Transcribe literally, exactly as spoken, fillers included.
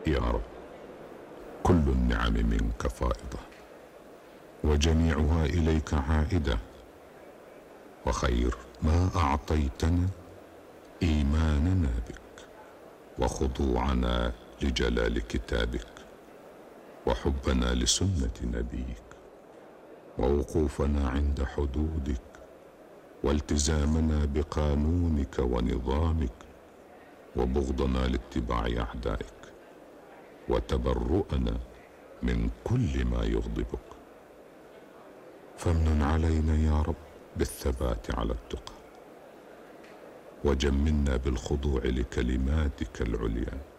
يا رب، كل النعم منك فائضة، وجميعها إليك عائدة، وخير ما أعطيتنا إيماننا بك، وخضوعنا لجلال كتابك، وحبنا لسنة نبيك، ووقوفنا عند حدودك، والتزامنا بقانونك ونظامك، وبغضنا لاتباع أعدائك، وتبرؤنا من كل ما يغضبك. فامنن علينا يا رب بالثبات على التقى، وجملنا بالخضوع لكلماتك العليا،